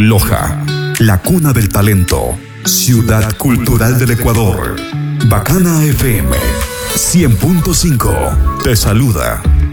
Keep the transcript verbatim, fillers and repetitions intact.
Loja, la cuna del talento, ciudad cultural del Ecuador. Bacana F M cien punto cinco te saluda.